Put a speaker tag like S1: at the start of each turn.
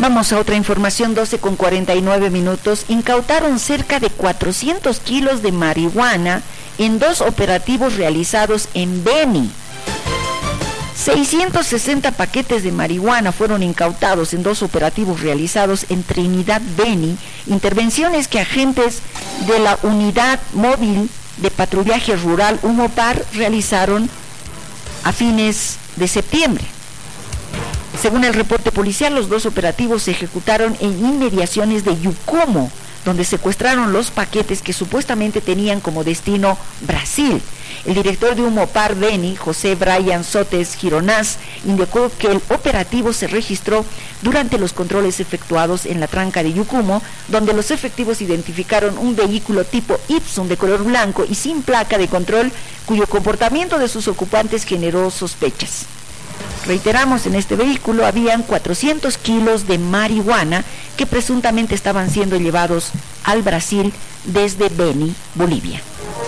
S1: Vamos a otra información, 12:49. Incautaron cerca de 400 kilos de marihuana en 2 operativos realizados en Beni. 660 paquetes de marihuana fueron incautados en 2 operativos realizados en Trinidad, Beni, intervenciones que agentes de la Unidad Móvil de Patrullaje Rural UMOPAR realizaron a fines de septiembre. Según el reporte policial, los 2 operativos se ejecutaron en inmediaciones de Yucumo, donde secuestraron los paquetes que supuestamente tenían como destino Brasil. El director de UMOPAR Beni, José Brian Sotes Gironás, indicó que el operativo se registró durante los controles efectuados en la tranca de Yucumo, donde los efectivos identificaron un vehículo tipo Ipsum de color blanco y sin placa de control, cuyo comportamiento de sus ocupantes generó sospechas. Reiteramos, en este vehículo habían 400 kilos de marihuana que presuntamente estaban siendo llevados al Brasil desde Beni, Bolivia.